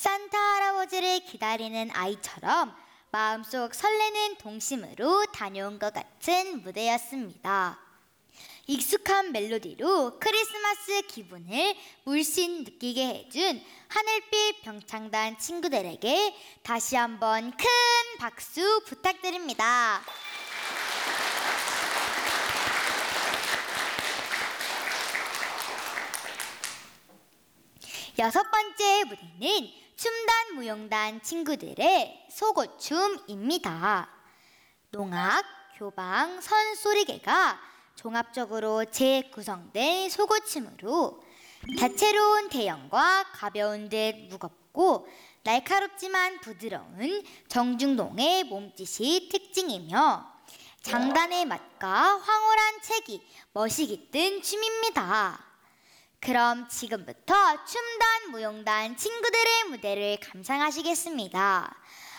산타 할아버지를 기다리는 아이처럼 마음속 설레는 동심으로 다녀온 것 같은 무대였습니다. 익숙한 멜로디로 크리스마스 기분을 물씬 느끼게 해준 하늘빛 병창단 친구들에게 다시 한번 큰 박수 부탁드립니다. 여섯 번째 무대는 춤단 무용단 친구들의 속옷춤입니다. 농악, 교방, 선소리개가 종합적으로 재구성된 속옷춤으로 다채로운 대형과 가벼운 듯 무겁고 날카롭지만 부드러운 정중동의 몸짓이 특징이며 장단의 맛과 황홀한 책이 멋이 깃든 춤입니다. 그럼 지금부터 춤단 무용단 친구들의 무대를 감상하시겠습니다.